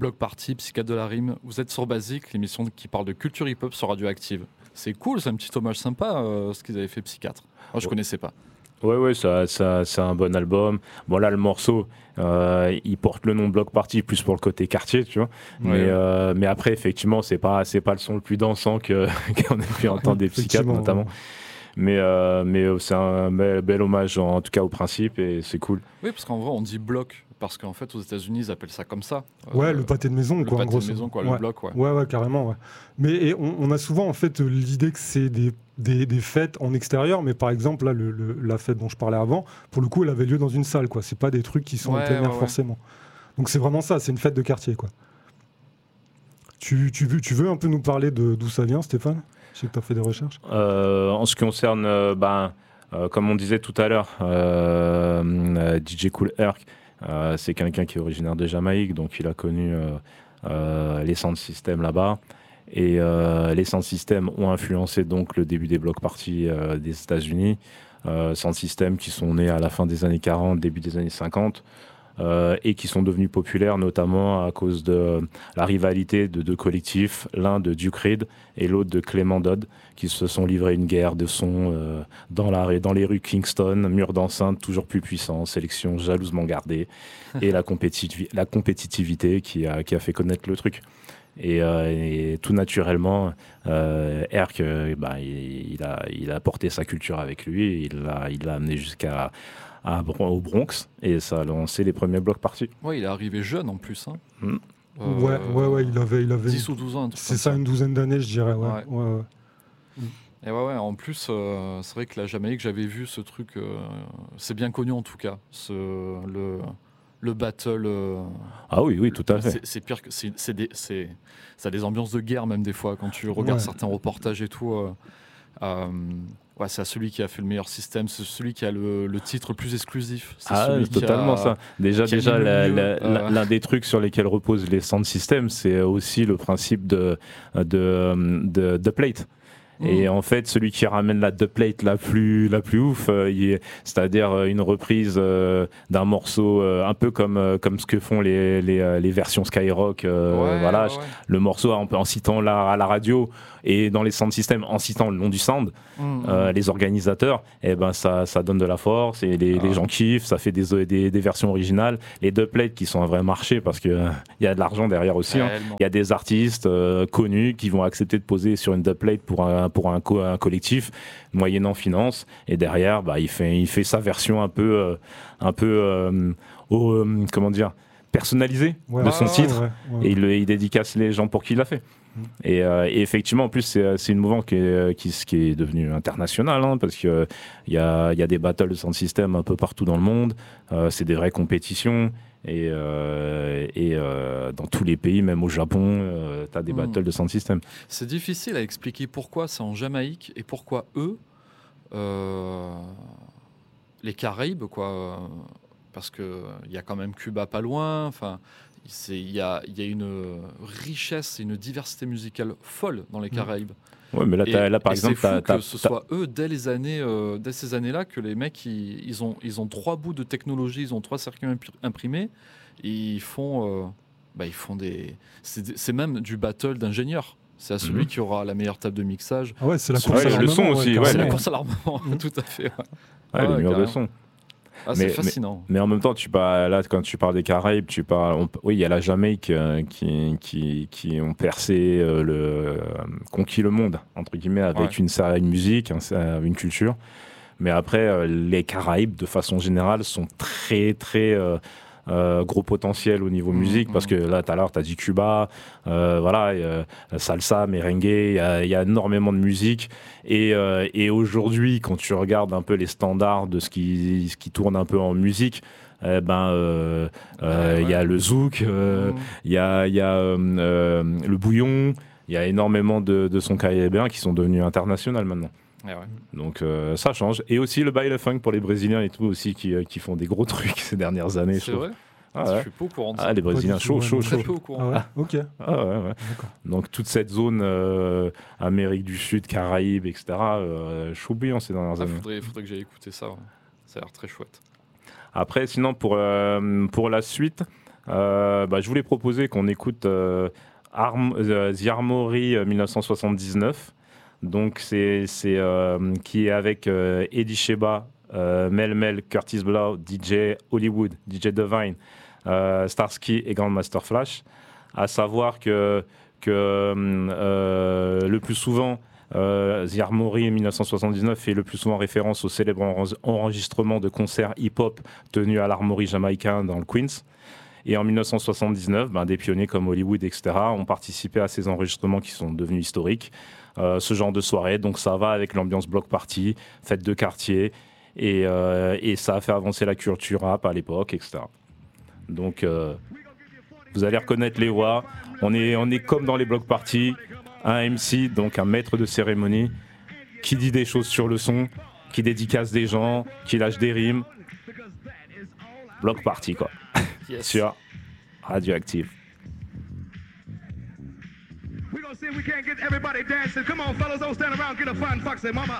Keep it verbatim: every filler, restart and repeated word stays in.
Bloc Party, Psychiatre de la Rime. Vous êtes sur Basique, l'émission qui parle de culture hip-hop sur Radioactive. C'est cool, c'est un petit hommage sympa euh, ce qu'ils avaient fait Psychiatre. Moi, je ouais. connaissais pas. Ouais, ouais, ça, ça, c'est un bon album. Bon, là, le morceau, euh, il porte le nom Bloc Party plus pour le côté quartier, tu vois. Ouais, mais, ouais. Euh, mais après, effectivement, c'est pas, c'est pas le son le plus dansant que, qu'on ait pu entendre des Psychiatres, notamment. Ouais. Mais, euh, mais c'est un bel, bel hommage, en, en tout cas, au principe, et c'est cool. Oui, parce qu'en vrai, on dit bloc, parce qu'en fait, aux États-Unis, ils appellent ça comme ça. Ouais, Euh, le pâté de maison, le quoi. pâté en gros, de maison, quoi, ouais. le bloc, ouais. Ouais, ouais, carrément, ouais. Mais et on, on a souvent, en fait, l'idée que c'est des, des, des fêtes en extérieur, mais par exemple, là, le, le, la fête dont je parlais avant, pour le coup, elle avait lieu dans une salle, quoi. C'est pas des trucs qui sont Ouais, en plein air, ouais, ouais. forcément. Donc c'est vraiment ça, c'est une fête de quartier, quoi. Tu, tu, veux, tu veux un peu nous parler de d'où ça vient, Stéphane ? Je sais que tu as fait des recherches. Euh, en ce qui concerne, euh, ben, euh, comme on disait tout à l'heure, euh, euh, D J Kool Herc, euh, c'est quelqu'un qui est originaire de Jamaïque, donc il a connu euh, euh, les sound systems là-bas. Et euh, les sound systems ont influencé donc le début des block parties euh, des États-Unis. Euh, sound systems qui sont nés à la fin des années quarante, début des années cinquante. Euh, et qui sont devenus populaires notamment à cause de euh, la rivalité de deux collectifs, l'un de Duke Reid et l'autre de Clément Dodd, qui se sont livrés une guerre de sons euh, dans, la, dans les rues Kingston, mur d'enceinte toujours plus puissant, sélection jalousement gardée, et la, compétitiv- la compétitivité qui a, qui a fait connaître le truc. Et, euh, et tout naturellement, euh, Herc, euh, bah, il, il, a, il a porté sa culture avec lui, et il l'a il l'a amené jusqu'à À, au Bronx, et ça a lancé les premiers blocs parties. Ouais, il est arrivé jeune en plus. Hein. Mm. Euh, Ouais, ouais, ouais, il avait, il avait dix ou douze ans. un truc C'est comme ça, une douzaine d'années, je dirais. Ouais, Ouais. ouais, ouais. Et ouais, ouais, en plus, euh, c'est vrai que la Jamaïque, j'avais vu ce truc, euh, c'est bien connu en tout cas, ce, le, le battle. euh, Ah oui, oui, tout à fait. c'est, c'est pire que. C'est, c'est des, c'est, ça a des ambiances de guerre même des fois, quand tu regardes Ouais. certains reportages et tout. euh, euh, ouais, c'est à celui qui a fait le meilleur système, c'est celui qui a le, le titre le plus exclusif. C'est Ah, celui c'est totalement qui a, ça. Déjà, qui a déjà mis le la- mieux, la- euh, la- l'un des trucs sur lesquels reposent les sound systems, c'est aussi le principe de, de, de, de plate. Et en fait, celui qui ramène la dubplate la plus, la plus ouf, euh, il est- c'est-à-dire euh, une reprise euh, d'un morceau euh, un peu comme, euh, comme ce que font les, les, euh, les versions Skyrock. euh, Ouais, voilà, ouais, ouais. Le morceau en, en citant la, à la radio et dans les sound systems en citant le nom du sound, Mmh, euh, mmh. les organisateurs, et ben ça, ça donne de la force et les, Ah. les gens kiffent, ça fait des, des, des versions originales. Les dubplates qui sont un vrai marché parce qu'il il y a de l'argent derrière aussi. hein. Réellement. Il y a des artistes euh, connus qui vont accepter de poser sur une dubplate pour un, pour un, co- un collectif, moyennant finance. Et derrière, bah, il, fait, il fait sa version un peu, euh, un peu euh, au, euh, comment dire, personnalisée Ouais, de son ouais, titre. ouais, ouais. Et il, il dédicace les gens pour qui il l'a fait. Mm. Et, euh, et effectivement, en plus, c'est, c'est une mouvement qui est, qui, qui est devenu international, hein, parce qu'il euh, y, a, y a des battles de sound system un peu partout dans le monde. Euh, c'est des vraies compétitions. Et, euh, et euh, dans tous les pays, même au Japon, euh, tu as des Mm. battles de sound system. C'est difficile à expliquer pourquoi c'est en Jamaïque et pourquoi eux, euh, les Caraïbes, quoi, euh, parce que il y a quand même Cuba pas loin. Enfin, c'est il y a il y a une richesse et une diversité musicale folle dans les Caraïbes. Ouais, mais là, Et, t'as- là par et exemple, c'est fou t'as- que t'as- ce t'as- soit eux dès les années, euh, dès ces années-là, que les mecs ils, ils ont ils ont trois bouts de technologie, ils ont trois circuits imp- imprimés, et ils font euh, bah, ils font des c'est, c'est même du battle d'ingénieurs. C'est à celui Mhm. qui aura la meilleure table de mixage. Ah ouais, c'est la Ouais, course à le l'armement, son aussi, ouais, C'est la mais- course à l'armement, Mhm. tout à fait. Ouais. ouais, les Ouais, murs de carrément. son. Ah, c'est Mais- fascinant. Mais en même temps, tu parles, là, quand tu parles des Caraïbes, tu parles, on- oui, il y a la Jamaïque euh, qui, qui, qui ont percé, euh, le, euh, conquis le monde, entre guillemets, avec Ouais. une, certaine musique, un- une culture. Mais après, euh, les Caraïbes, de façon générale, sont très, très euh, euh, gros potentiel au niveau Mmh, musique, parce mmh. que là, tout à l'heure, tu as dit Cuba, euh, voilà, et, euh, salsa, merengue, il y, a- il y a énormément de musique. Et, euh, et aujourd'hui, quand tu regardes un peu les standards de ce qui, ce qui tourne un peu en musique, eh ben, euh, euh, Ouais, il y a ouais. le zouk, euh, Mmh. il y a, il y a euh, euh, le bouillon, il y a énormément de, de sons caribéens qui sont devenus internationaux maintenant. Ouais, ouais. Donc euh, ça change. Et aussi le baile funk pour les Brésiliens et tout aussi qui, euh, qui font des gros trucs ces dernières années. je C'est trouve. vrai. Ah, Je ouais. suis pas au courant de ça. Ah, les Brésiliens, Pas du chaud, tout, chaud, ouais, chaud. Très peu au courant. Ah ouais, ok. Ah, ouais, ouais. D'accord. Donc toute cette zone euh, Amérique du Sud, Caraïbes, et cetera. Euh, chaud bouillant ces dernières Ah, années. faudrait, faudrait que j'aille écouter ça. Ouais. Ça a l'air très chouette. Après, sinon, pour, euh, pour la suite, euh, bah, je voulais proposer qu'on écoute euh, Arm- euh, The Armory euh, dix-neuf cent soixante-dix-neuf. Donc, c'est, c'est, euh, qui est avec euh, Eddie Sheba, euh, Mel Mel, Curtis Blow, D J Hollywood, D J Divine, euh, Starsky et Grandmaster Flash. À savoir que, que euh, le plus souvent, Euh, The Armory dix-neuf cent soixante-dix-neuf fait le plus souvent référence au célèbre enregistrement de concerts hip-hop tenu à l'Armory jamaïcain dans le Queens. Et en dix-neuf cent soixante-dix-neuf, ben, des pionniers comme Hollywood, et cetera ont participé à ces enregistrements qui sont devenus historiques. Euh, ce genre de soirée, donc ça va avec l'ambiance block party, fête de quartier, et, euh, et ça a fait avancer la culture rap à l'époque, et cetera. Donc euh, vous allez reconnaître les voix. On est, on est comme dans les block parties. Un M C, donc un maître de cérémonie, qui dit des choses sur le son, qui dédicace des gens, qui lâche des rimes. Block party, quoi. Yes. Sur Radioactive. We gonna see if we can't get everybody dancing. Come on, fellas, don't stand around, get a fun foxy mama.